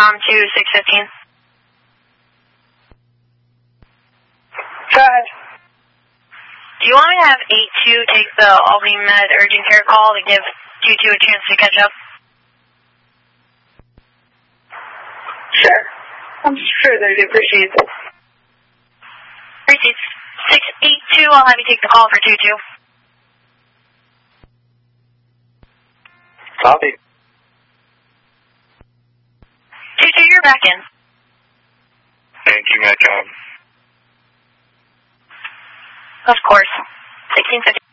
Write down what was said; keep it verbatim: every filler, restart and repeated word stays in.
com to six fifteen. Go ahead. Do you want me to have eight two take the Albany Med urgent care call to give two two a chance to catch up? Sure. I'm sure they'd appreciate it. Receipts six eight two, I'll have you take the call for two two. Copy. two two, you're back in. Thank you, my job. Of course. sixteen fifty.